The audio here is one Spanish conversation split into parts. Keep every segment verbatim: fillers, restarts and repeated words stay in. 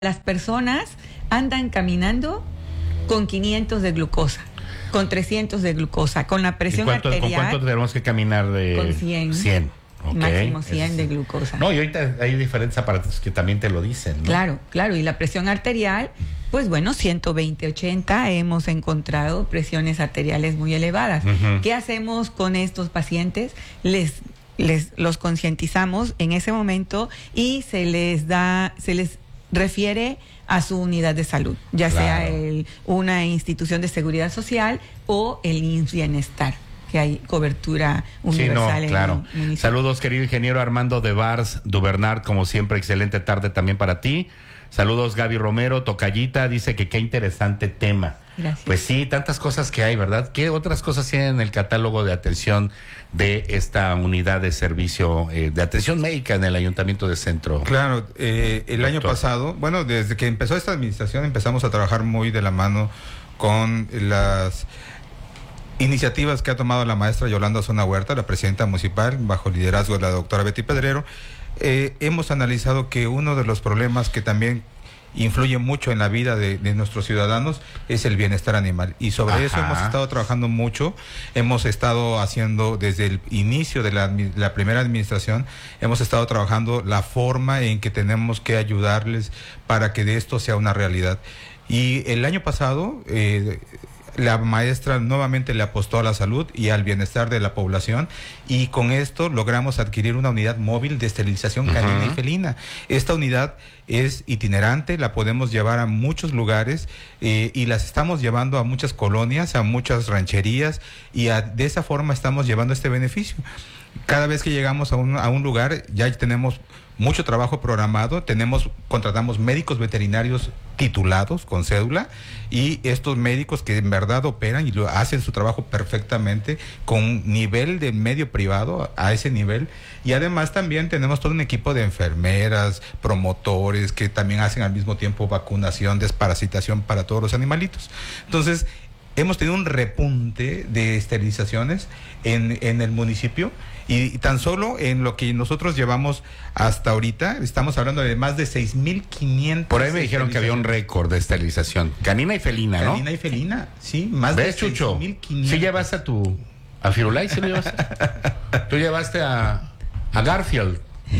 Las personas andan caminando con quinientos de glucosa, con trescientos de glucosa, con la presión cuánto, arterial. ¿Con cuánto tenemos que caminar de...? Con cien. cien. Okay. Máximo cien es, de glucosa. No, y ahorita hay diferentes aparatos que también te lo dicen, ¿no? Claro, claro. Y la presión arterial, pues bueno, ciento veinte, ochenta, hemos encontrado presiones arteriales muy elevadas. Uh-huh. ¿Qué hacemos con estos pacientes? Les... les los concientizamos en ese momento y se les da, se les refiere a su unidad de salud, ya claro. sea el, una institución de seguridad social o el I M S S Bienestar, que hay cobertura universal. Sí, no, claro. En el Saludos, querido ingeniero Armando de Vars Dubernard, como siempre, excelente tarde también para ti. Saludos, Gaby Romero, Tocayita, dice que qué interesante tema. Gracias. Pues sí, tantas cosas que hay, ¿verdad? ¿Qué otras cosas tienen en el catálogo de atención de esta unidad de servicio eh, de atención médica en el Ayuntamiento de Centro? Claro, eh, el Doctor. año pasado, bueno, desde que empezó esta administración empezamos a trabajar muy de la mano con las iniciativas que ha tomado la maestra Yolanda Zona Huerta, la presidenta municipal, bajo liderazgo de la doctora Betty Pedrero. Eh, hemos analizado que uno de los problemas que también influye mucho en la vida de, de nuestros ciudadanos es el bienestar animal, y sobre Ajá. eso hemos estado trabajando mucho. Hemos estado haciendo desde el inicio de la, la primera administración, hemos estado trabajando la forma en que tenemos que ayudarles para que de esto sea una realidad. Y el año pasado eh, la maestra nuevamente le apostó a la salud y al bienestar de la población, y con esto logramos adquirir una unidad móvil de esterilización uh-huh. canina y felina. Esta unidad es itinerante, la podemos llevar a muchos lugares eh, y las estamos llevando a muchas colonias, a muchas rancherías, y a, de esa forma estamos llevando este beneficio. Cada vez que llegamos a un, a un lugar ya tenemos mucho trabajo programado, tenemos, contratamos médicos veterinarios titulados con cédula, y estos médicos que en verdad operan y lo hacen su trabajo perfectamente con nivel de medio privado a ese nivel, y además también tenemos todo un equipo de enfermeras, promotores que también hacen al mismo tiempo vacunación, desparasitación para todos los animalitos. Entonces, hemos tenido un repunte de esterilizaciones en, en el municipio, y, y tan solo en lo que nosotros llevamos hasta ahorita, estamos hablando de más de seis mil quinientos. Por ahí me dijeron que había un récord de esterilización. Canina y felina, ¿no? Canina y felina, sí, más ¿Ves, de Chucho? seis mil quinientos. ¿Sí llevaste a tu... a Firulais? ¿Sí lo llevaste? ¿Tú llevaste a, a Garfield?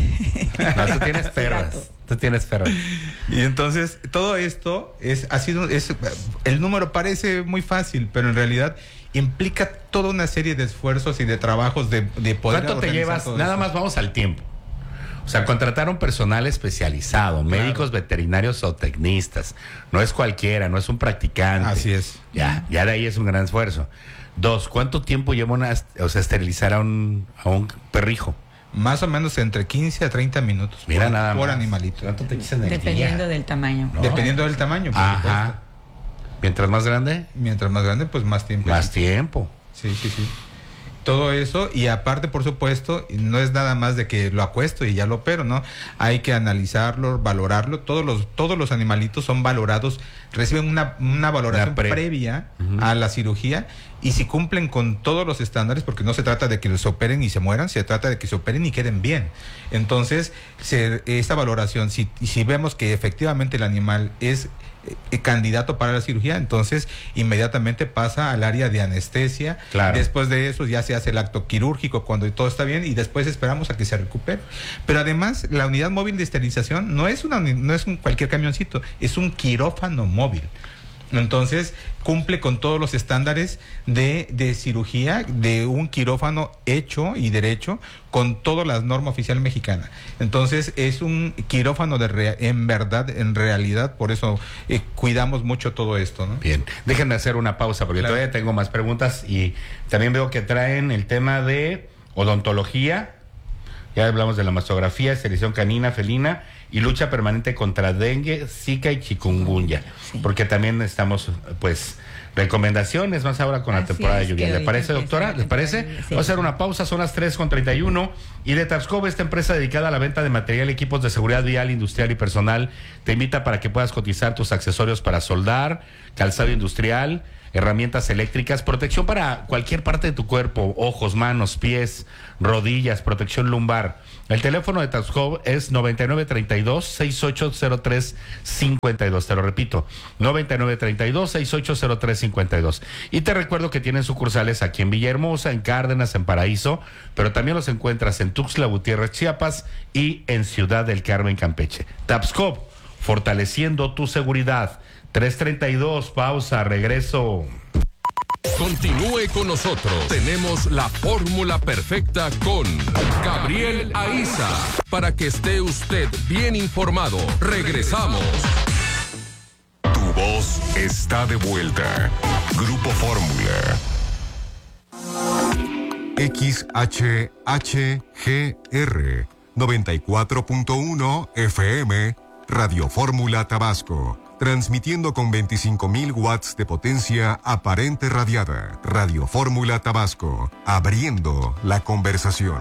No, tú tienes perras. Tú tienes perras. Y entonces, todo esto es, ha sido, es, el número parece muy fácil, pero en realidad implica toda una serie de esfuerzos y de trabajos de, de poder. ¿Cuánto te llevas? Nada eso. más vamos al tiempo. O sea, contrataron personal especializado, claro. médicos veterinarios o tecnistas. No es cualquiera, no es un practicante. Así es. Ya, ya de ahí es un gran esfuerzo. Dos, ¿cuánto tiempo lleva una, o sea, esterilizar a un, a un perrijo? Más o menos entre quince a treinta minutos. Mira, por, nada por más. animalito. ¿Cuánto te quitan el Dependiendo día? del tamaño. ¿No? Dependiendo del tamaño, por Ajá. supuesto. Mientras más grande. Mientras más grande, pues más tiempo. Más tiempo. Sí, sí, sí. Todo eso, y aparte, por supuesto, no es nada más de que lo acuesto y ya lo opero, ¿no? Hay que analizarlo, valorarlo. Todos los, todos los animalitos son valorados, reciben una, una valoración pre previa uh-huh. a la cirugía, y si cumplen con todos los estándares, porque no se trata de que los operen y se mueran, se trata de que se operen y queden bien. Entonces, se, esta valoración, si, si vemos que efectivamente el animal es eh, candidato para la cirugía, entonces inmediatamente pasa al área de anestesia. Claro. Después de eso ya se hace el acto quirúrgico cuando todo está bien, y después esperamos a que se recupere. Pero además, la unidad móvil de esterilización no es una, no es un cualquier camioncito, es un quirófano móvil. Entonces, cumple con todos los estándares de, de cirugía, de un quirófano hecho y derecho, con todas las normas oficial mexicana. Entonces, es un quirófano de rea, en verdad, en realidad, por eso eh, cuidamos mucho todo esto, ¿no? Bien, déjenme hacer una pausa, porque claro. todavía tengo más preguntas, y también veo que traen el tema de odontología. Ya hablamos de la mastografía, esterilización canina, felina, y lucha permanente contra dengue, zika y chikungunya, sí. porque también estamos pues recomendaciones, más ahora con la Así temporada de es, lluvia. que ¿Le hoy parece, empieza doctora? la ¿Les temporada parece? de lluvia, sí. Vamos a hacer una pausa, son las tres con treinta y uno. Y de Tapscope, esta empresa dedicada a la venta de material, equipos de seguridad vial, industrial y personal, te invita para que puedas cotizar tus accesorios para soldar, calzado industrial, herramientas eléctricas, protección para cualquier parte de tu cuerpo, ojos, manos, pies, rodillas, protección lumbar. El teléfono de Tapscope es noventa y nueve treinta y dos, sesenta y ocho cero tres cincuenta y dos. Te lo repito, noventa y nueve treinta y dos, sesenta y ocho cero tres cincuenta y dos. Y te recuerdo que tienen sucursales aquí en Villahermosa, en Cárdenas, en Paraíso, pero también los encuentras en Tuxtla Gutiérrez, Chiapas y en Ciudad del Carmen, Campeche. Tapscope, fortaleciendo tu seguridad. tres treinta y dos, pausa, regreso. Continúe con nosotros. Tenemos la fórmula perfecta con Gabriel Aiza para que esté usted bien informado. Regresamos. Tu voz está de vuelta. Grupo Fórmula. X H H G R noventa y cuatro punto uno F M, Radio Fórmula Tabasco. Transmitiendo con veinticinco mil watts de potencia aparente radiada. Radio Fórmula Tabasco. Abriendo la conversación.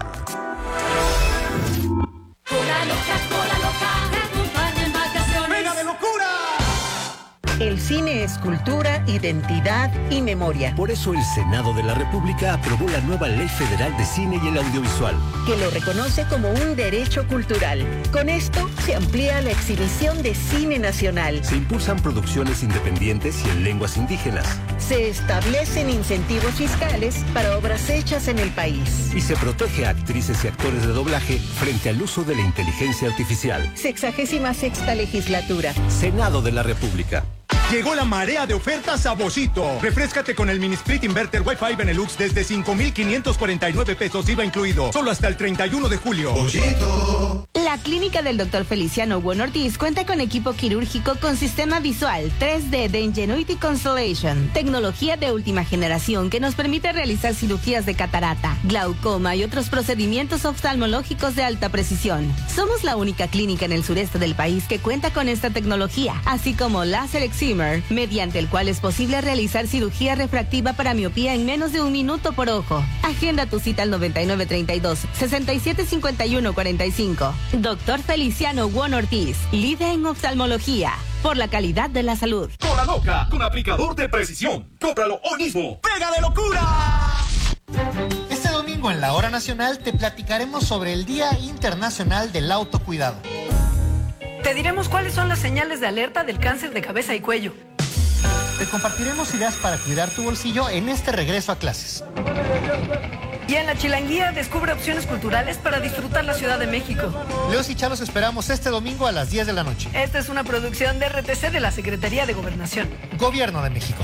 Cola loca, cola loca, te acompaña en vacaciones. ¡Venga de locura! El cine es cultura, identidad y memoria. Por eso el Senado de la República aprobó la nueva Ley Federal de Cine y el Audiovisual, que lo reconoce como un derecho cultural. Con esto se amplía la exhibición de cine nacional. se impulsan producciones independientes y en lenguas indígenas, Se establecen incentivos fiscales para obras hechas en el país. y se protege a actrices y actores de doblaje frente al uso de la inteligencia artificial. Sexagésima sexta legislatura. Senado de la República. Llegó la marea de ofertas a Boschito. Refréscate con el mini split inverter Wi-Fi Benelux desde cinco mil quinientos cuarenta y nueve pesos I V A incluido. Solo hasta el treinta y uno de julio. La clínica del doctor Feliciano Bueno Ortiz cuenta con equipo quirúrgico con sistema visual tres D de Ingenuity Constellation, tecnología de última generación que nos permite realizar cirugías de catarata, glaucoma y otros procedimientos oftalmológicos de alta precisión. Somos la única clínica en el sureste del país que cuenta con esta tecnología, así como láser excimer, mediante el cual es posible realizar cirugía refractiva para miopía en menos de un minuto por ojo. Agenda tu cita al noventa y nueve treinta y dos, sesenta y siete cincuenta y uno cuarenta y cinco. Doctor Feliciano Bueno Ortiz, líder en oftalmología, por la calidad de la salud. Cola loca, con aplicador de precisión. Cómpralo hoy mismo. ¡Pega de locura! Este domingo en la Hora Nacional te platicaremos sobre el Día Internacional del Autocuidado. Te diremos cuáles son las señales de alerta del cáncer de cabeza y cuello. Te compartiremos ideas para cuidar tu bolsillo en este regreso a clases. Y en la Chilanguía descubre opciones culturales para disfrutar la Ciudad de México. Leos y Chalos esperamos este domingo a las diez de la noche. Esta es una producción de R T C de la Secretaría de Gobernación. Gobierno de México.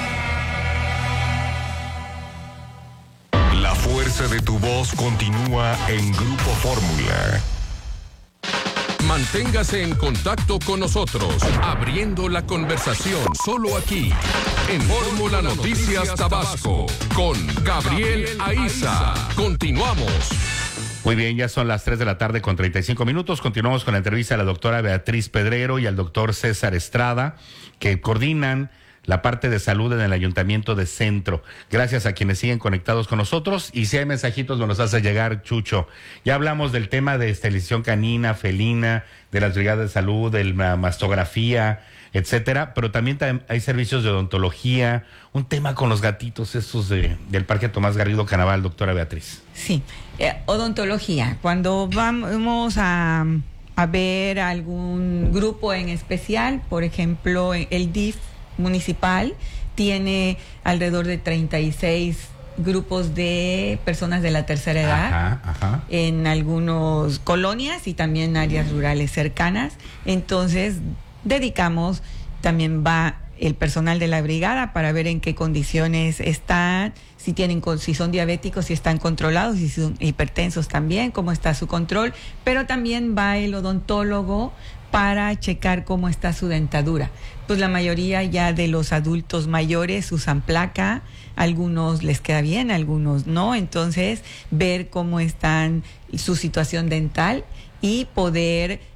La fuerza de tu voz continúa en Grupo Fórmula. Manténgase en contacto con nosotros, abriendo la conversación solo aquí, en Fórmula Noticias Tabasco, con Gabriel Aiza. Continuamos. Muy bien, ya son las tres de la tarde con treinta y cinco minutos. Continuamos con la entrevista a la doctora Beatriz Pedrero y al doctor César Estrada, que coordinan la parte de salud en el Ayuntamiento de Centro. Gracias a quienes siguen conectados con nosotros. Y si hay mensajitos, nos los hace llegar, Chucho. Ya hablamos del tema de esterilización canina, felina, de las brigadas de salud, de la mastografía, etcétera. Pero también hay servicios de odontología, un tema con los gatitos estos de, del Parque Tomás Garrido Canaval, doctora Beatriz. Sí, eh, odontología. Cuando vamos a, a ver algún grupo en especial, por ejemplo, el D I F municipal tiene alrededor de treinta y seis grupos de personas de la tercera edad, ajá, ajá. en algunas colonias y también áreas rurales cercanas. Entonces dedicamos, también va el personal de la brigada para ver en qué condiciones están, si tienen, si son diabéticos, si están controlados, si son hipertensos también, cómo está su control, pero también va el odontólogo para checar cómo está su dentadura. Pues la mayoría ya de los adultos mayores usan placa, algunos les queda bien, algunos no, entonces ver cómo están su situación dental y poder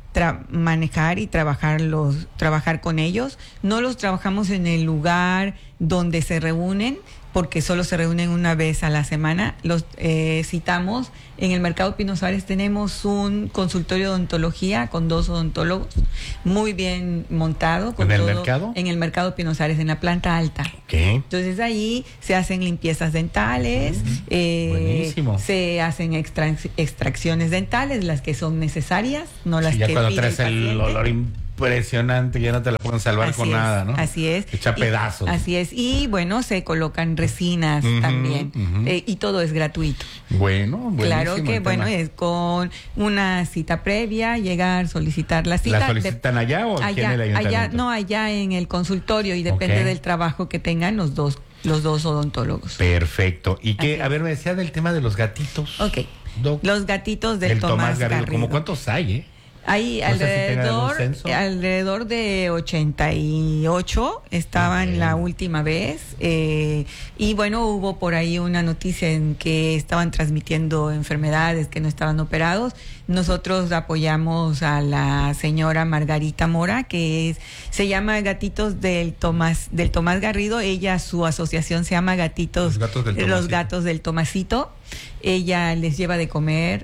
tra- manejar y trabajarlos, trabajar con ellos. No los trabajamos en el lugar donde se reúnen, porque solo se reúnen una vez a la semana. Los eh, citamos en el Mercado Pino Suárez. Tenemos un consultorio de odontología con dos odontólogos, muy bien montado. Con ¿En el todo, mercado? En el Mercado Pino Suárez, en la planta alta. ¿Qué? Entonces ahí se hacen limpiezas dentales, Mm, eh, buenísimo. se hacen extra- extracciones dentales, las que son necesarias, no las Sí, ya que cuando pide traes el paciente. olor impresionante, ya no te la pueden salvar Así con es, nada, ¿no? Así es. Echa Y- pedazos. Así es. Y bueno, se colocan resinas Ujú, también. ujú. Eh, y todo es gratuito. Bueno, buenísimo Claro que, el bueno, tema. es con una cita previa, llegar, solicitar la cita. ¿La solicitan de- allá o aquí allá, en el ayuntamiento? allá, no, allá en el consultorio, y depende Ok. del trabajo que tengan los dos, los dos odontólogos. Perfecto. Y que, Así a ver, me decía del tema de los gatitos. Ok. Doc. Los gatitos del, Del Tomás, Garrido. ¿Cómo cuántos hay, eh? Hay No sé si tengan algún alrededor, censo. alrededor de ochenta y ocho estaban la última vez, eh, y bueno, hubo por ahí una noticia en que estaban transmitiendo enfermedades, que no estaban operados. Nosotros apoyamos a la señora Margarita Mora, que es, se llama Gatitos del Tomás, del Tomás Garrido. Ella, su asociación se llama Gatitos, Los Gatos del los Tomasito. Gatos del Tomasito. Ella les lleva de comer,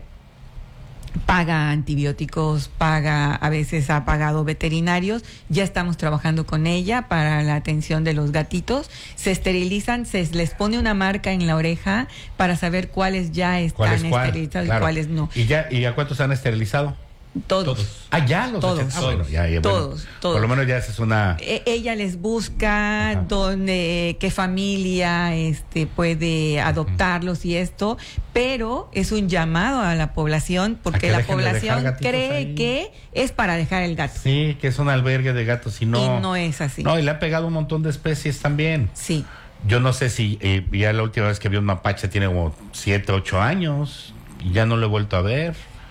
paga antibióticos, paga, a veces ha pagado veterinarios. Ya estamos trabajando con ella para la atención de los gatitos. Se esterilizan, se les pone una marca en la oreja para saber cuáles ya ¿Cuál están es cuál? esterilizados Claro. y cuáles no. ¿Y ya, y a cuántos han esterilizado? Todos. Ah, ya los Todos. ah, bueno, ya, ya, bueno. Todos, todos. Por lo menos ya esa es una... E- ella les busca dónde, qué familia este puede adoptarlos y esto, pero es un llamado a la población, porque que la dejen de dejar población gatitos cree ahí. que es para dejar el gato. Sí, que es un albergue de gatos y no... Y no es así. No, y le han pegado un montón de especies también. Sí. Yo no sé si eh, ya la última vez que vi un mapache tiene como siete, ocho años y ya no lo he vuelto a ver.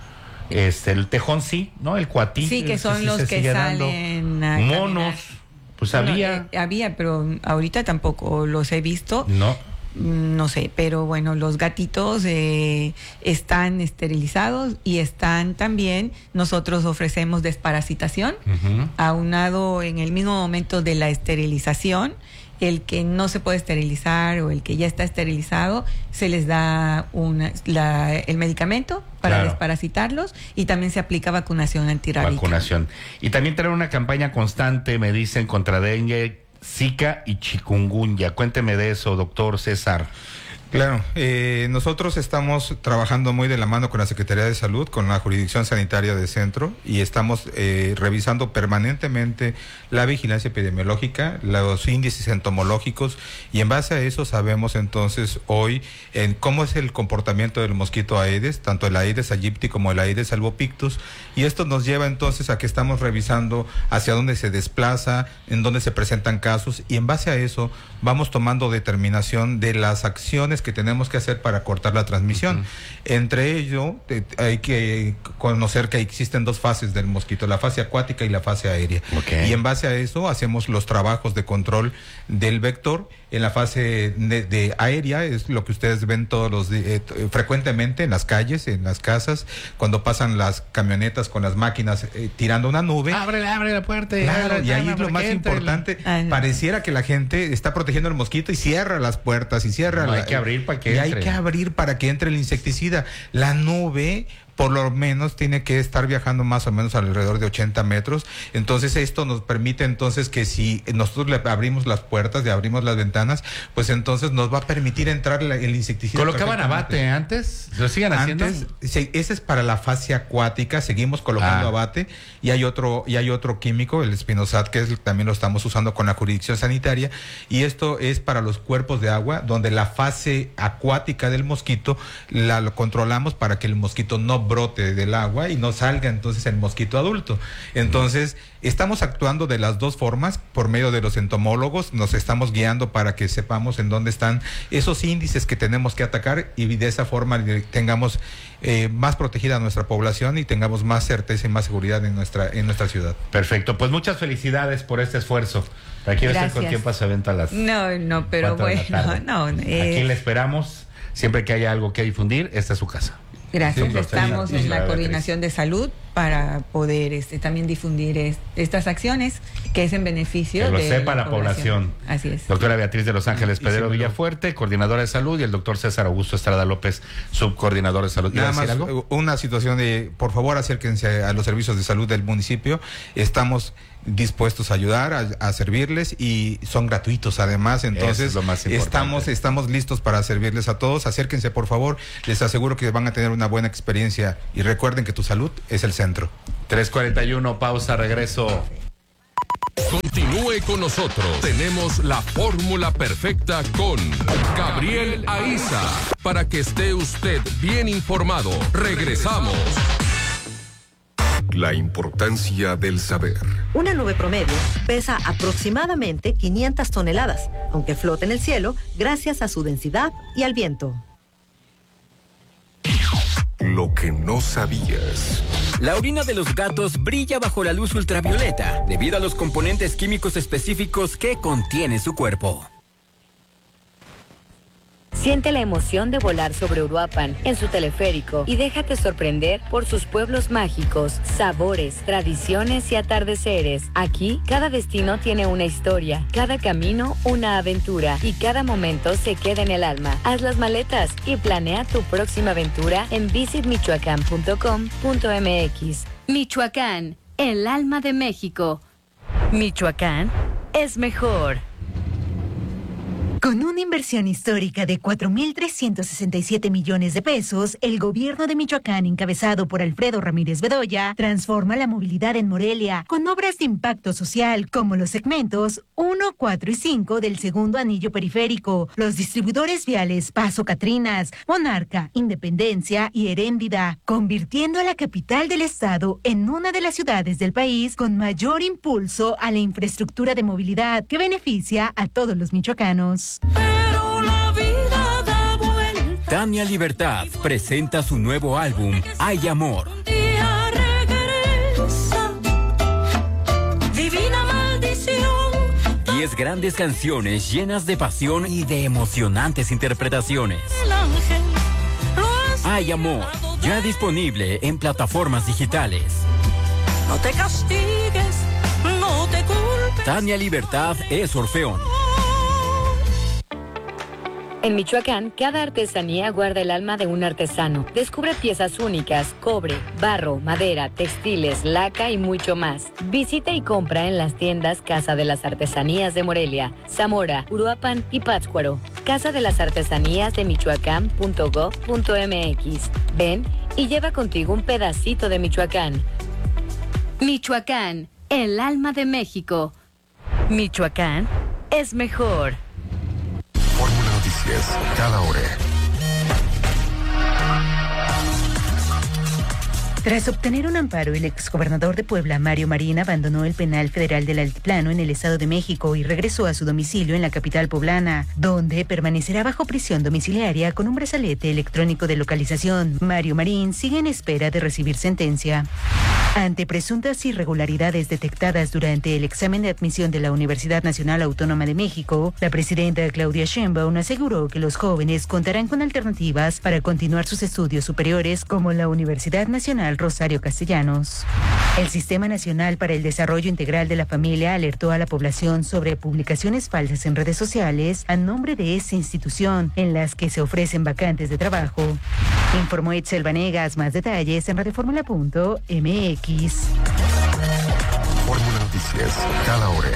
Este, el tejón sí, ¿no? El cuatí. Sí, que ese son sí los se que sigue dando. salen a Monos, caminar. pues Bueno, había. eh, había, pero ahorita tampoco los he visto. No. Mm, No sé, pero bueno, los gatitos eh, están esterilizados y están también, nosotros ofrecemos desparasitación, Ujú. aunado en el mismo momento de la esterilización. El que no se puede esterilizar o el que ya está esterilizado, se les da una, la- el medicamento para Claro. desparasitarlos, y también se aplica vacunación antirrábica. Vacunación. Y también traen una campaña constante, me dicen, contra dengue, zika y chikungunya. Cuénteme de eso, doctor César. Claro, eh, nosotros estamos trabajando muy de la mano con la Secretaría de Salud, con la Jurisdicción Sanitaria de Centro, y estamos eh, revisando permanentemente la vigilancia epidemiológica, los índices entomológicos, y en base a eso sabemos entonces hoy en cómo es el comportamiento del mosquito Aedes, tanto el Aedes aegypti como el Aedes albopictus, y esto nos lleva entonces a que estamos revisando hacia dónde se desplaza, en dónde se presentan casos, y en base a eso vamos tomando determinación de las acciones que tenemos que hacer para cortar la transmisión. Uh-huh. Entre ello, eh, hay que conocer que existen dos fases del mosquito, la fase acuática y la fase aérea. Okay. Y en base a eso hacemos los trabajos de control del vector. En la fase de, de aérea es lo que ustedes ven todos los eh, frecuentemente en las calles, en las casas, cuando pasan las camionetas con las máquinas eh, tirando una nube. Ábrele, abre la puerta. Claro, y ahí es es lo más importante. El... Pareciera que la gente está protegiendo el mosquito y cierra las puertas y cierra. No, la, hay que abrir para que y entre. hay que abrir para que entre el insecticida. La nube, por lo menos, tiene que estar viajando más o menos alrededor de ochenta metros. Entonces esto nos permite entonces que si nosotros le abrimos las puertas, le abrimos las ventanas, pues entonces nos va a permitir entrar la, el insecticida. ¿Colocaban abate antes? ¿Lo siguen haciendo? Antes, sí, ese es para la fase acuática, seguimos colocando ah. abate, y hay otro y hay otro químico, el espinosat, que es, también lo estamos usando con la jurisdicción sanitaria, y esto es para los cuerpos de agua, donde la fase acuática del mosquito la lo controlamos para que el mosquito no brote del agua y no salga entonces el mosquito adulto. Entonces, estamos actuando de las dos formas, por medio de los entomólogos, nos estamos guiando para que sepamos en dónde están esos índices que tenemos que atacar, y de esa forma tengamos eh, más protegida nuestra población y tengamos más certeza y más seguridad en nuestra, en nuestra ciudad. Perfecto, pues muchas felicidades por este esfuerzo. Aquí no sé con quién pasa venta las... No, no, pero bueno, no. Eh... Aquí le esperamos, siempre que haya algo que difundir, esta es su casa. Gracias, sí, estamos en la coordinación de salud para poder este, también difundir es, estas acciones que es en beneficio que lo de sepa la la población. población. Así es. Doctora Beatriz de Los Ángeles Y Pedrero sí, Villafuerte, coordinadora de salud, y el doctor César Augusto Estrada López, subcoordinador de salud. Nada más algo? una situación de, por favor, acérquense a los servicios de salud del municipio. Estamos dispuestos a ayudar, a, a servirles, y son gratuitos además. Entonces, Eso es lo más importante. estamos, estamos listos para servirles a todos. Acérquense, por favor. Les aseguro que van a tener una buena experiencia, y recuerden que tu salud es el centro. tres cuarenta y uno, pausa, regreso. Continúe con nosotros. Tenemos la fórmula perfecta con Gabriel Aiza para que esté usted bien informado. Regresamos. La importancia del saber. Una nube promedio pesa aproximadamente quinientas toneladas, aunque flota en el cielo gracias a su densidad y al viento. Lo que no sabías. La orina de los gatos brilla bajo la luz ultravioleta debido a los componentes químicos específicos que contiene su cuerpo. Siente la emoción de volar sobre Uruapan en su teleférico y déjate sorprender por sus pueblos mágicos, sabores, tradiciones y atardeceres. Aquí, cada destino tiene una historia, cada camino una aventura y cada momento se queda en el alma. Haz las maletas y planea tu próxima aventura en visit michoacán punto com punto m x. Michoacán, el alma de México. Michoacán es mejor. Con una inversión histórica de cuatro mil trescientos sesenta y siete millones de pesos, el gobierno de Michoacán, encabezado por Alfredo Ramírez Bedoya, transforma la movilidad en Morelia con obras de impacto social como los segmentos uno, cuatro y cinco del segundo anillo periférico, los distribuidores viales Paso Catrinas, Monarca, Independencia y Heréndida, convirtiendo a la capital del estado en una de las ciudades del país con mayor impulso a la infraestructura de movilidad que beneficia a todos los michoacanos. Pero la vida da vuelta. Tania Libertad presenta su nuevo álbum, Hay Amor. Día regresa. Divina maldición. Diez grandes canciones llenas de pasión y de emocionantes interpretaciones. El ángel lo Hay Amor, ya disponible en plataformas digitales. No te castigues, no te culpes. Tania Libertad es Orfeón. En Michoacán, cada artesanía guarda el alma de un artesano. Descubre piezas únicas, cobre, barro, madera, textiles, laca y mucho más. Visita y compra en las tiendas Casa de las Artesanías de Morelia, Zamora, Uruapan y Pátzcuaro. Casa de las Artesanías de michoacán punto gov punto m x. Ven y lleva contigo un pedacito de Michoacán. Michoacán, el alma de México. Michoacán es mejor. Fórmula Noticias, cada hora. Tras obtener un amparo, el exgobernador de Puebla, Mario Marín, abandonó el penal federal del Altiplano en el Estado de México y regresó a su domicilio en la capital poblana, donde permanecerá bajo prisión domiciliaria con un brazalete electrónico de localización. Mario Marín sigue en espera de recibir sentencia. Ante presuntas irregularidades detectadas durante el examen de admisión de la Universidad Nacional Autónoma de México, la presidenta Claudia Sheinbaum aseguró que los jóvenes contarán con alternativas para continuar sus estudios superiores como la Universidad Nacional Rosario Castellanos. El Sistema Nacional para el Desarrollo Integral de la Familia alertó a la población sobre publicaciones falsas en redes sociales a nombre de esa institución en las que se ofrecen vacantes de trabajo. Informó Itzel Vanegas. Más detalles en radioformula punto m x. Fórmula Noticias, cada hora.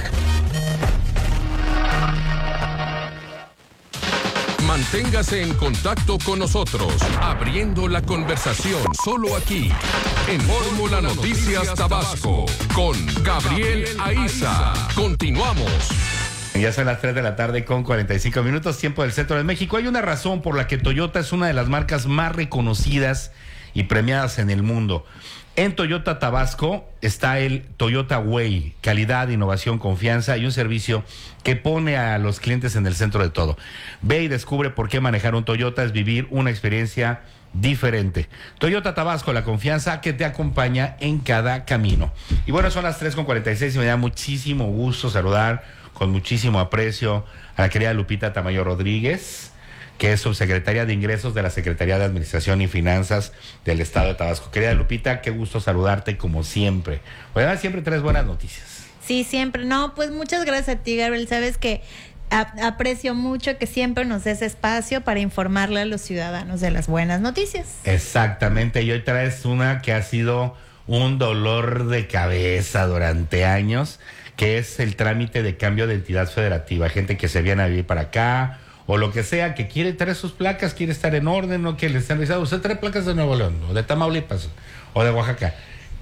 Manténgase en contacto con nosotros, abriendo la conversación solo aquí, en Fórmula Noticias Tabasco, con Gabriel Aiza. Continuamos. Ya son las tres de la tarde con cuarenta y cinco minutos, tiempo del centro de México. Hay una razón por la que Toyota es una de las marcas más reconocidas y premiadas en el mundo. En Toyota Tabasco está el Toyota Way, calidad, innovación, confianza y un servicio que pone a los clientes en el centro de todo. Ve y descubre por qué manejar un Toyota es vivir una experiencia diferente. Toyota Tabasco, la confianza que te acompaña en cada camino. Y bueno, son las tres con cuarenta y seis y me da muchísimo gusto saludar con muchísimo aprecio a la querida Lupita Tamayo Rodríguez, que es subsecretaria de Ingresos de la Secretaría de Administración y Finanzas del Estado de Tabasco. Querida Lupita, qué gusto saludarte como siempre. Oye, siempre traes buenas noticias. Sí, siempre. No, pues muchas gracias a ti, Gabriel. Sabes que a- aprecio mucho que siempre nos des espacio para informarle a los ciudadanos de las buenas noticias. Exactamente, y hoy traes una que ha sido un dolor de cabeza durante años, que es el trámite de cambio de entidad federativa. Gente que se viene a vivir para acá, o lo que sea, que quiere traer sus placas, quiere estar en orden, o que le están diciendo, usted trae placas de Nuevo León, o de Tamaulipas, o de Oaxaca,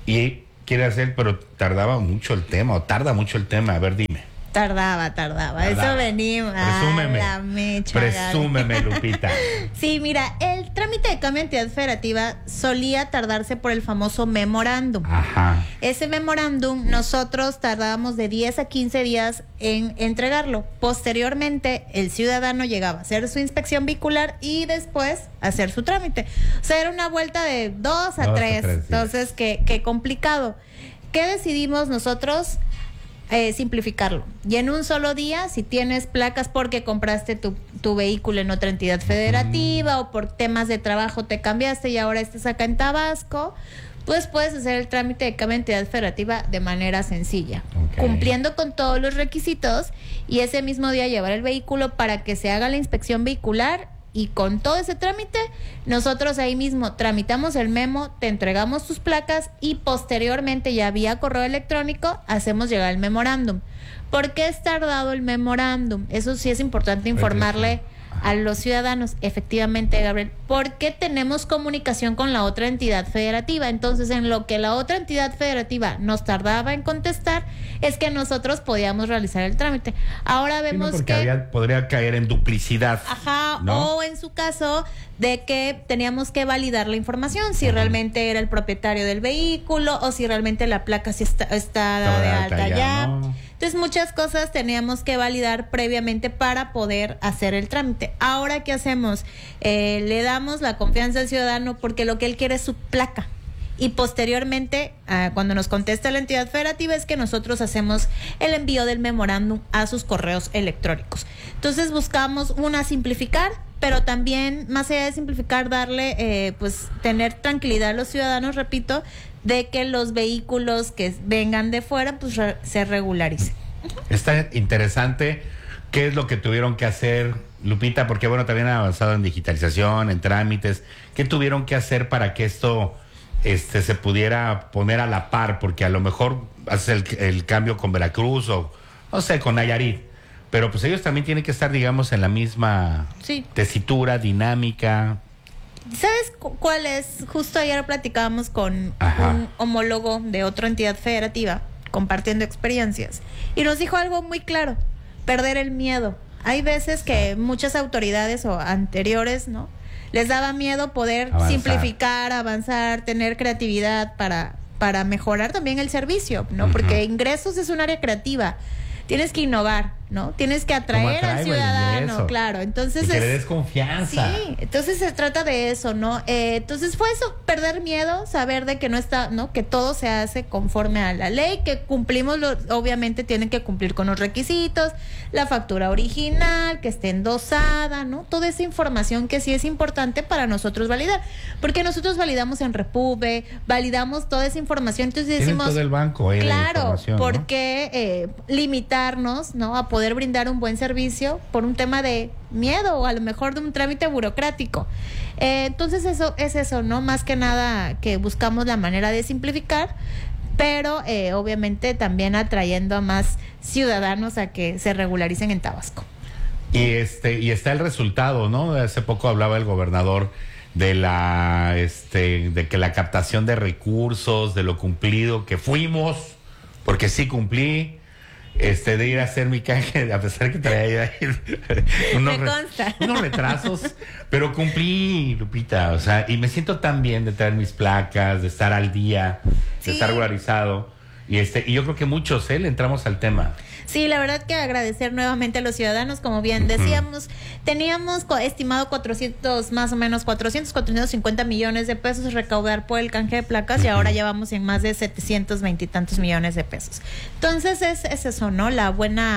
y quiere hacer, pero tardaba mucho el tema, o tarda mucho el tema. A ver, dime. Tardaba, tardaba. Tardaba. Eso venimos. Presúmeme. Ah, la mecha, Presúmeme, Lupita. Sí, mira, el trámite de cambio de entidad federativa solía tardarse por el famoso memorándum. Ajá. Ese memorándum nosotros tardábamos de diez a quince días en entregarlo. Posteriormente, el ciudadano llegaba a hacer su inspección vehicular y después a hacer su trámite. O sea, era una vuelta de dos a Dos a tres. tres días. Entonces, qué, qué complicado. ¿Qué decidimos nosotros? Eh, simplificarlo. Y en un solo día, si tienes placas porque compraste tu, tu vehículo en otra entidad federativa, o por temas de trabajo te cambiaste y ahora estás acá en Tabasco, pues puedes hacer el trámite de cambio de entidad federativa de manera sencilla, Ok. cumpliendo con todos los requisitos, y ese mismo día llevar el vehículo para que se haga la inspección vehicular. Y con todo ese trámite, nosotros ahí mismo tramitamos el memo, te entregamos tus placas y posteriormente, ya vía correo electrónico, hacemos llegar el memorándum. ¿Por qué es tardado el memorándum? Eso sí es importante informarle a los ciudadanos. Efectivamente, Gabriel, porque tenemos comunicación con la otra entidad federativa. Entonces, en lo que la otra entidad federativa nos tardaba en contestar, es que nosotros podíamos realizar el trámite. Ahora Sí, no, vemos porque que... había- podría caer en duplicidad. Ajá, ¿no? o en su caso de que teníamos que validar la información, si realmente era el propietario del vehículo o si realmente la placa sí está, está Estaba de alta ya. ¿no? Entonces muchas cosas teníamos que validar previamente para poder hacer el trámite. Ahora, ¿qué hacemos? Eh, le damos la confianza al ciudadano porque lo que él quiere es su placa. Y posteriormente, ah, cuando nos contesta la entidad federativa, es que nosotros hacemos el envío del memorándum a sus correos electrónicos. Entonces buscamos, una, simplificar, pero también, más allá de simplificar, darle, eh, pues, tener tranquilidad a los ciudadanos, repito, de que los vehículos que vengan de fuera, pues, re- se regularicen. Está interesante qué es lo que tuvieron que hacer, Lupita, porque bueno, también han avanzado en digitalización, en trámites. ¿Qué tuvieron que hacer para que esto este, se pudiera poner a la par? Porque a lo mejor haces el, el cambio con Veracruz o, no sé, con Nayarit. Pero pues ellos también tienen que estar, digamos, en la misma Sí. tesitura, dinámica. ¿Sabes cu- cuál es? Justo ayer platicábamos con Ajá. un homólogo de otra entidad federativa, compartiendo experiencias, y nos dijo algo muy claro: perder el miedo. Hay veces que muchas autoridades o anteriores, ¿no?, les daba miedo poder Avanzar. simplificar, avanzar, tener creatividad para, para mejorar también el servicio, ¿no? Ujú. Porque ingresos es un área creativa. Tienes que innovar, ¿no? Tienes que atraer al atraigo el ciudadano, ingreso? claro. Entonces Y que es- le des confianza. Sí, entonces se trata de eso, ¿no? Eh, entonces fue eso, perder miedo, saber de que no está, ¿no? Que todo se hace conforme a la ley, que cumplimos, lo, obviamente tienen que cumplir con los requisitos, la factura original, que esté endosada, ¿no? Toda esa información que sí es importante para nosotros validar, porque nosotros validamos en Repube, validamos toda esa información, entonces Tienen decimos... todo el banco ahí, la Claro, información, ¿no? ¿por qué eh, limitarnos, ¿no?, a poder brindar un buen servicio por un tema de miedo o a lo mejor de un trámite burocrático? Eh, entonces eso es eso, ¿no? Más que nada que buscamos la manera de simplificar, pero eh, obviamente también atrayendo a más ciudadanos a que se regularicen en Tabasco. Y este y está el resultado, ¿no? Hace poco hablaba el gobernador de la este de que la captación de recursos, de lo cumplido que fuimos, porque sí cumplí, este de ir a hacer mi canje, a pesar que traía ahí unos, Me re- consta. unos retrasos, pero cumplí, Lupita, o sea, y me siento tan bien de traer mis placas, de estar al día, de Sí. estar regularizado, y este y yo creo que muchos, ¿eh? Le entramos al tema. Sí, la verdad que agradecer nuevamente a los ciudadanos, como bien decíamos, teníamos co- estimado cuatrocientos, más o menos cuatrocientos, cuatrocientos cincuenta millones de pesos recaudar por el canje de placas, y ahora ya vamos en más de setecientos veinte y tantos millones de pesos. Entonces es, es eso, ¿no? La buena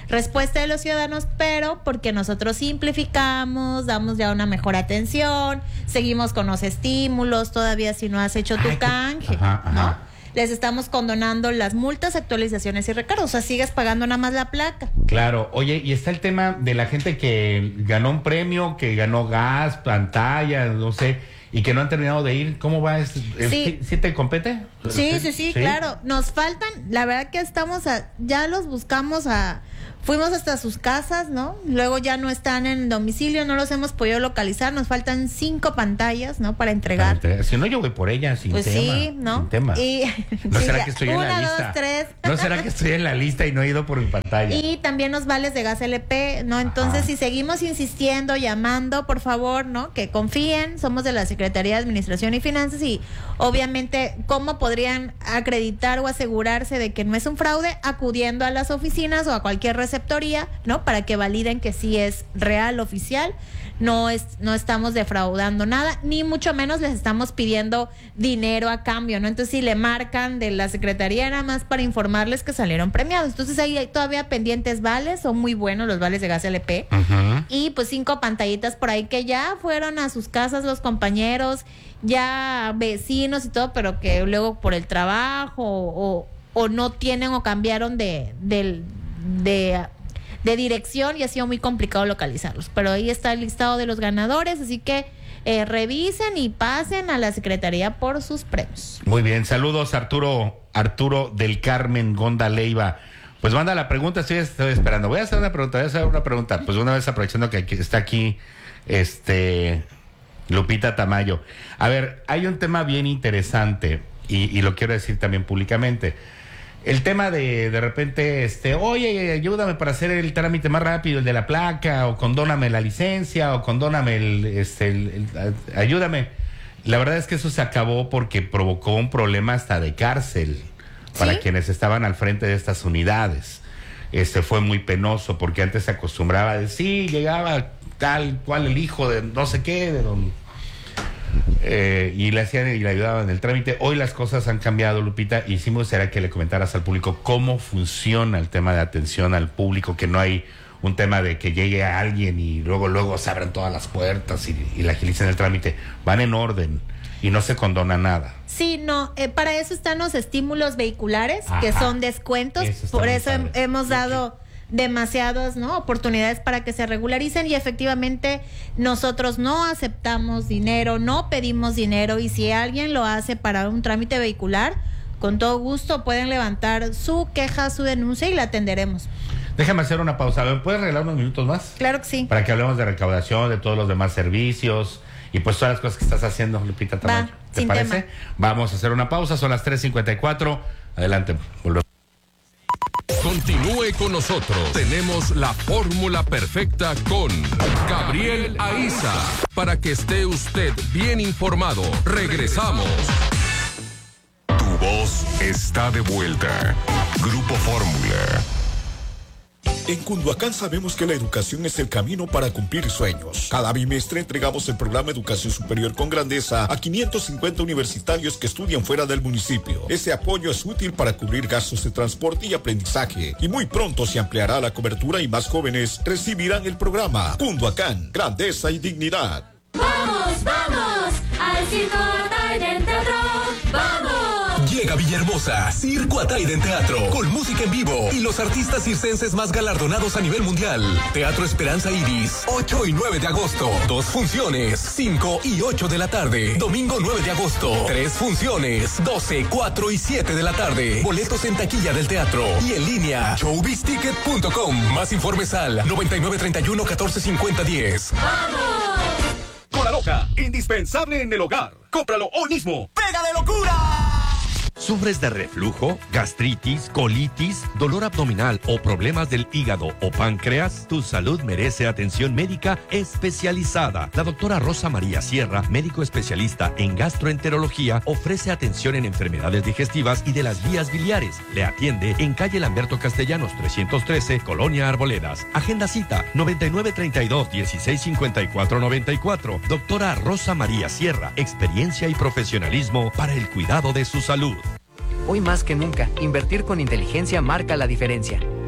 respuesta de los ciudadanos, pero porque nosotros simplificamos, damos ya una mejor atención, seguimos con los estímulos, todavía si no has hecho tu canje, ajá, ajá. ¿no? Les estamos condonando las multas, actualizaciones y recargos. O sea, sigues pagando nada más la placa. Claro. Oye, y está el tema de la gente que ganó un premio, que ganó gas, pantalla, no sé, y que no han terminado de ir. ¿Cómo va? ¿Sí, ¿Sí, ¿sí te compete? Sí, sí, sí, sí, claro. Nos faltan, la verdad que estamos, a, ya los buscamos a... Fuimos hasta sus casas, ¿no? Luego ya no están en domicilio, no los hemos podido localizar. Nos faltan cinco pantallas, ¿no? Para entregar. Si no, yo voy por ellas sin pues tema. Pues sí, ¿no? Sin tema. Y, ¿No sí, será que estoy una, en la lista? Dos, tres. ¿No será que estoy en la lista y no he ido por mi pantalla? Y también los vales de gas L P, ¿no? Entonces, ajá, si seguimos insistiendo, llamando, por favor, ¿no? Que confíen. Somos de la Secretaría de Administración y Finanzas y obviamente, ¿cómo podrían acreditar o asegurarse de que no es un fraude? Acudiendo a las oficinas o a cualquier receptoría, ¿no? Para que validen que sí es real, oficial, no es, no estamos defraudando nada, ni mucho menos les estamos pidiendo dinero a cambio, ¿no? Entonces, si le marcan de la Secretaría nada más para informarles que salieron premiados. Entonces, ahí hay todavía pendientes vales, son muy buenos los vales de gas L P. Uh-huh. Y pues cinco pantallitas por ahí que ya fueron a sus casas los compañeros, ya vecinos y todo, pero que luego por el trabajo o, o no tienen o cambiaron de, de, de de dirección y ha sido muy complicado localizarlos. Pero ahí está el listado de los ganadores, así que eh, revisen y pasen a la Secretaría por sus premios. Muy bien, saludos Arturo, Arturo del Carmen Gonda Leiva. Pues manda la pregunta, estoy, estoy esperando. Voy a hacer una pregunta, voy a hacer una pregunta. Pues una vez aprovechando que aquí, está aquí este Lupita Tamayo. A ver, hay un tema bien interesante y, y lo quiero decir también públicamente. El tema de de repente, este, oye, ayúdame para hacer el trámite más rápido, el de la placa, o condóname la licencia, o condóname el, este, el, el, ayúdame. La verdad es que eso se acabó porque provocó un problema hasta de cárcel para ¿sí? quienes estaban al frente de estas unidades. Este fue muy penoso porque antes se acostumbraba a decir, sí, llegaba tal cual el hijo de no sé qué, de don... Eh, y le hacían y le ayudaban en el trámite. Hoy las cosas han cambiado, Lupita, y sí me gustaría que le comentaras al público cómo funciona el tema de atención al público, que no hay un tema de que llegue a alguien y luego luego se abran todas las puertas y, y le agilicen el trámite. Van en orden y no se condona nada. Sí, no, eh, para eso están los estímulos vehiculares, ajá, que son descuentos, eso por eso he, hemos dado demasiadas, ¿no?, oportunidades para que se regularicen y efectivamente nosotros no aceptamos dinero, no pedimos dinero y si alguien lo hace para un trámite vehicular, con todo gusto pueden levantar su queja, su denuncia y la atenderemos. Déjame hacer una pausa. ¿Me puedes regalar unos minutos más? Claro que sí. Para que hablemos de recaudación, de todos los demás servicios y pues todas las cosas que estás haciendo, Lupita Tamayo. ¿Te sin parece? Tema. Vamos a hacer una pausa, son las tres cincuenta y cuatro. Adelante, volvemos. Continúe con nosotros. Tenemos la fórmula perfecta con Gabriel Aiza para que esté usted bien informado. Regresamos. Tu voz está de vuelta. Grupo Fórmula. En Cunduacán sabemos que la educación es el camino para cumplir sueños. Cada bimestre entregamos el programa Educación Superior con Grandeza a quinientos cincuenta universitarios que estudian fuera del municipio. Ese apoyo es útil para cubrir gastos de transporte y aprendizaje. Y muy pronto se ampliará la cobertura y más jóvenes recibirán el programa. Cunduacán, Grandeza y Dignidad. ¡Vamos, vamos! ¡Al Circo Ataide Teatro! ¡Vamos! Llega Villahermosa, Circo Ataide Teatro, con música en vivo y los artistas circenses más galardonados a nivel mundial. Teatro Esperanza Iris, ocho y nueve de agosto. Dos funciones, cinco y ocho de la tarde. Domingo nueve de agosto, tres funciones, doce, cuatro y siete de la tarde. Boletos en taquilla del teatro y en línea, showbiz ticket punto com. Más informes al noventa y nueve treinta y uno catorce cincuenta diez. ¡Vamos! Cola Loca, indispensable en el hogar. Cómpralo hoy mismo. ¡Pega de locura! ¿Sufres de reflujo, gastritis, colitis, dolor abdominal o problemas del hígado o páncreas? Tu salud merece atención médica especializada. La doctora Rosa María Sierra, médico especialista en gastroenterología, ofrece atención en enfermedades digestivas y de las vías biliares. Le atiende en calle Lamberto Castellanos trescientos trece, Colonia Arboledas. Agenda cita noventa y nueve treinta y dos, dieciséis cincuenta y cuatro noventa y cuatro. Doctora Rosa María Sierra, experiencia y profesionalismo para el cuidado de su salud. Hoy más que nunca, invertir con inteligencia marca la diferencia.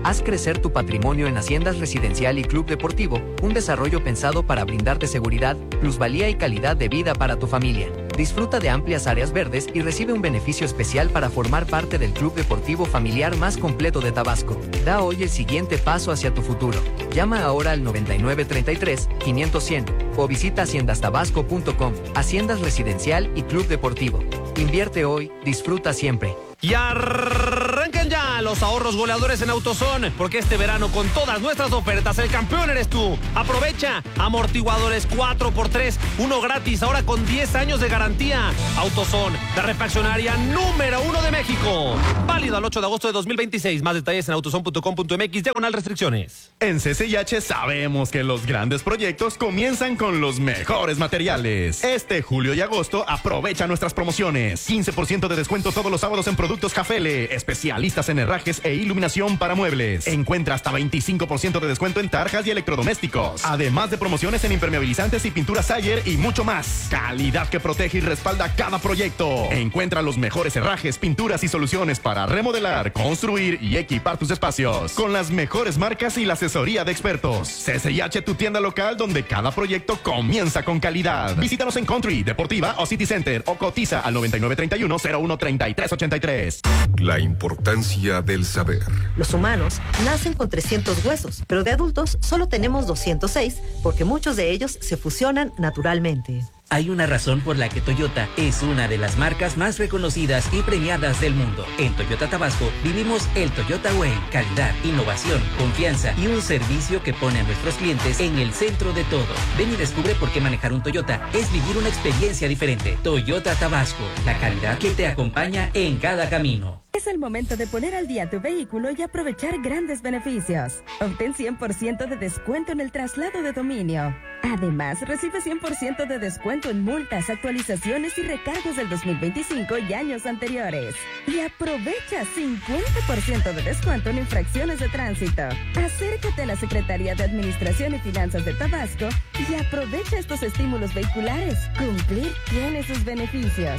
Haz crecer tu patrimonio en Haciendas Residencial y Club Deportivo, un desarrollo pensado para brindarte seguridad, plusvalía y calidad de vida para tu familia. Disfruta de amplias áreas verdes y recibe un beneficio especial para formar parte del club deportivo familiar más completo de Tabasco. Da hoy el siguiente paso hacia tu futuro. Llama ahora al noventa y nueve treinta y tres, quinientos, cien o visita haciendas tabasco punto com. Haciendas Residencial y Club Deportivo. Invierte hoy, disfruta siempre. Y arranquen ya los ahorros goleadores en AutoZone, porque este verano con todas nuestras ofertas el campeón eres tú. Aprovecha amortiguadores cuatro por tres, uno gratis, ahora con diez años de garantía. AutoZone, la refaccionaria número uno de México. Válido al ocho de agosto de dos mil veintiséis. Más detalles en autozone punto com punto m x, diagonal restricciones. En C C I H sabemos que los grandes proyectos comienzan con los mejores materiales. Este julio y agosto aprovecha nuestras promociones. quince por ciento de descuento todos los sábados en productos Jafele, especialistas en herrajes e iluminación para muebles. Encuentra hasta veinticinco por ciento de descuento en tarjas y electrodomésticos. Además de promociones en impermeabilizantes y pinturas Sayer y mucho más. Calidad que protege y respalda cada proyecto. Encuentra los mejores herrajes, pinturas y soluciones para remodelar, construir y equipar tus espacios. Con las mejores marcas y la asesoría de expertos. C C I H, tu tienda local donde cada proyecto comienza con calidad. Visítanos en Country, Deportiva o City Center o cotiza al noventa y nueve treinta y uno, cero uno treinta y tres ochenta y tres. La importancia del saber. Los humanos nacen con trescientos huesos, pero de adultos solo tenemos doscientos seis porque muchos de ellos se fusionan naturalmente. Hay una razón por la que Toyota es una de las marcas más reconocidas y premiadas del mundo. En Toyota Tabasco vivimos el Toyota Way, calidad, innovación, confianza y un servicio que pone a nuestros clientes en el centro de todo. Ven y descubre por qué manejar un Toyota es vivir una experiencia diferente. Toyota Tabasco, la calidad que te acompaña en cada camino. Es el momento de poner al día tu vehículo y aprovechar grandes beneficios. Obtén cien por ciento de descuento en el traslado de dominio. Además, recibe cien por ciento de descuento en multas, actualizaciones y recargos del dos mil veinticinco y años anteriores. Y aprovecha cincuenta por ciento de descuento en infracciones de tránsito. Acércate a la Secretaría de Administración y Finanzas de Tabasco y aprovecha estos estímulos vehiculares. Cumplir tiene sus beneficios.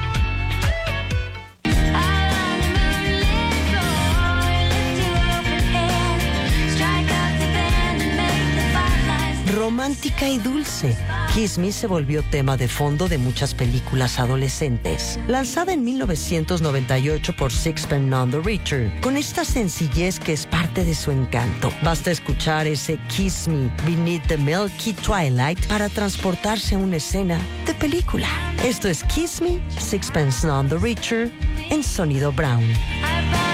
Romántica y dulce, Kiss Me se volvió tema de fondo de muchas películas adolescentes. Lanzada en mil novecientos noventa y ocho por Sixpence None the Richer, con esta sencillez que es parte de su encanto. Basta escuchar ese Kiss Me Beneath the Milky Twilight para transportarse a una escena de película. Esto es Kiss Me, Sixpence None the Richer, en sonido Brown.